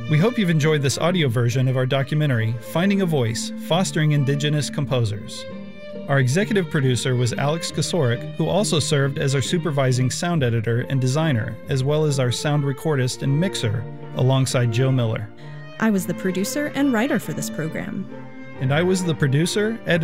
We hope you've enjoyed this audio version of our documentary, Finding a Voice, Fostering Indigenous Composers. Our executive producer was Alex Kosorik, who also served as our supervising sound editor and designer, as well as our sound recordist and mixer, alongside Joe Miller. I was the producer and writer for this program. And I was the producer, editor,